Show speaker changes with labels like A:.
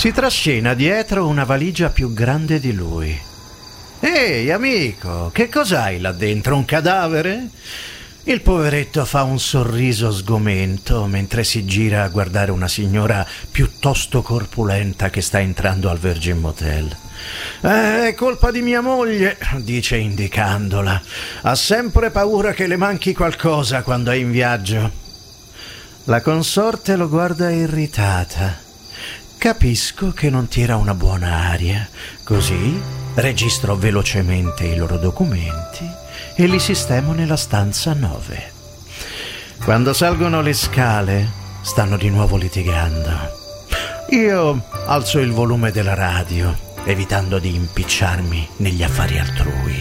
A: Si trascina dietro una valigia più grande di lui. Ehi, amico, che cos'hai là dentro? Un cadavere? Il poveretto fa un sorriso sgomento mentre si gira a guardare una signora piuttosto corpulenta che sta entrando al Virgin Motel. È colpa di mia moglie, dice indicandola. Ha sempre paura che le manchi qualcosa quando è in viaggio. La consorte lo guarda irritata. Capisco che non tira una buona aria, così registro velocemente i loro documenti e li sistemo nella stanza 9. Quando salgono le scale, stanno di nuovo litigando. Io alzo il volume della radio, evitando di impicciarmi negli affari altrui.